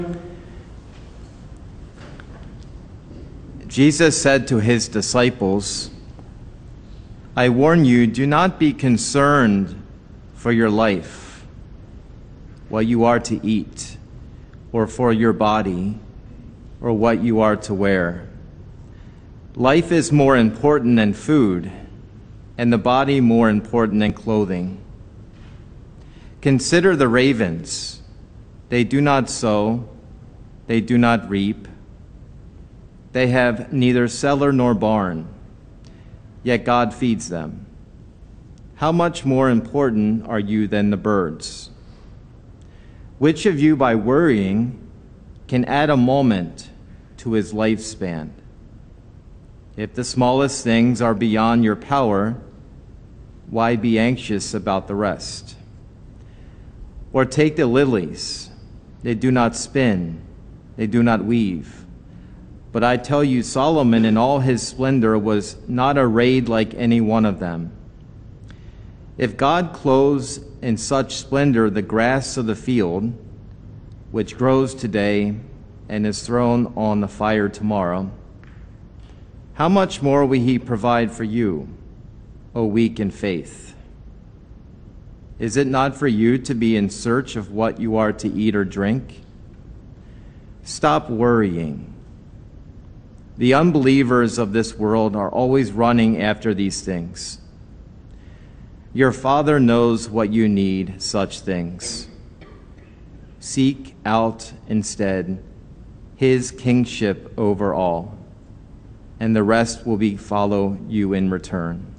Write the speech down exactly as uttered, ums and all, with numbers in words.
Jesus said to his disciples, "I warn you, do not be concerned for your life, what you are to eat, or for your body, or what you are to wear. Life is more important than food, and the body more important than clothing. Consider the ravens. They do not sow, they do not reap. They have neither cellar nor barn, yet God feeds them. How much more important are you than the birds? Which of you, by worrying, can add a moment to his lifespan? If the smallest things are beyond your power, why be anxious about the rest? Or take the lilies. They do not spin, they do not weave. But I tell you, Solomon in all his splendor was not arrayed like any one of them. If God clothes in such splendor the grass of the field, which grows today and is thrown on the fire tomorrow, how much more will he provide for you, O weak in faith? Is it not for you to be in search of what you are to eat or drink? Stop worrying. The unbelievers of this world are always running after these things. Your Father knows what you need, such things. Seek out instead his kingship over all, and the rest will be follow you in return.